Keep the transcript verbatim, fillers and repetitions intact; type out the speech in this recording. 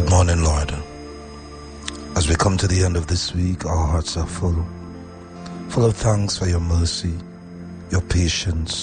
Good morning, Lord. As we come to the end of this week, our hearts are full, full of thanks for your mercy, your patience,